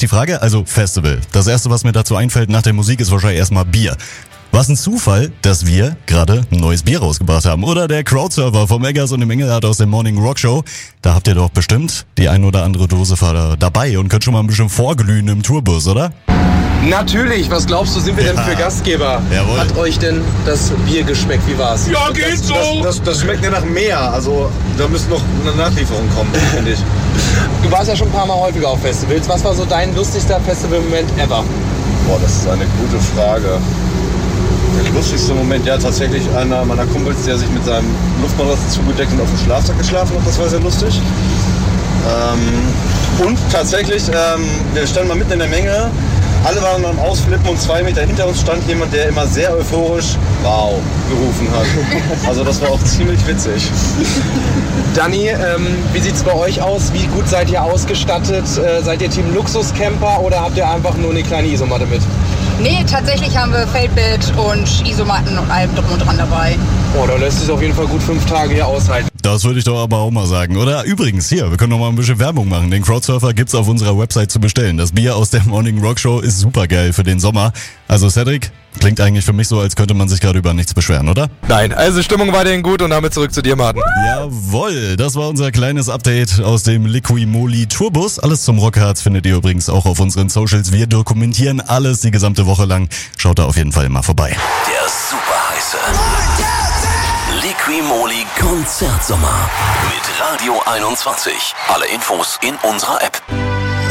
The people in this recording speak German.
die Frage, also Festival. Das erste, was mir dazu einfällt nach der Musik, ist wahrscheinlich erstmal Bier. Was ein Zufall, dass wir gerade ein neues Bier rausgebracht haben. Oder der Crowdsurfer vom Eggers und dem Engelhardt aus der Morning Rock Show. Da habt ihr doch bestimmt die ein oder andere Dose dabei und könnt schon mal ein bisschen vorglühen im Tourbus, oder? Natürlich, was glaubst du, sind wir denn für Gastgeber? Jawohl. Hat euch denn das Bier geschmeckt? Wie war's? Ja, geht so! Das schmeckt ja nach mehr. Also da müsste noch eine Nachlieferung kommen, finde ich. Du warst ja schon ein paar Mal häufiger auf Festivals. Was war so dein lustigster Festivalmoment ever? Boah, das ist eine gute Frage. Der lustigste Moment, ja, tatsächlich einer meiner Kumpels, der sich mit seinem Luftmatratze zugedeckt und auf dem Schlafsack geschlafen hat, das war sehr lustig. Und tatsächlich, wir standen mal mitten in der Menge, alle waren am Ausflippen und 2 Meter hinter uns stand jemand, der immer sehr euphorisch wow gerufen hat. Also das war auch ziemlich witzig. Dani, wie sieht's bei euch aus? Wie gut seid ihr ausgestattet? Seid ihr Team Luxuscamper oder habt ihr einfach nur eine kleine Isomatte mit? Nee, tatsächlich haben wir Feldbett und Isomatten und allem drum und dran dabei. Oh, da lässt es auf jeden Fall gut 5 Tage hier aushalten. Das würde ich doch aber auch mal sagen, oder? Übrigens, hier, wir können noch mal ein bisschen Werbung machen. Den Crowdsurfer gibt's auf unserer Website zu bestellen. Das Bier aus der Morning Rock Show ist super geil für den Sommer. Also Cedric, klingt eigentlich für mich so, als könnte man sich gerade über nichts beschweren, oder? Nein, also Stimmung weiterhin gut und damit zurück zu dir, Martin. Jawohl, das war unser kleines Update aus dem Liqui-Moly Tourbus. Alles zum Rockharz findet ihr übrigens auch auf unseren Socials. Wir dokumentieren alles die gesamte Woche lang. Schaut da auf jeden Fall mal vorbei. Der super heiße Liqui-Moly Konzertsommer mit Radio 21. Alle Infos in unserer App.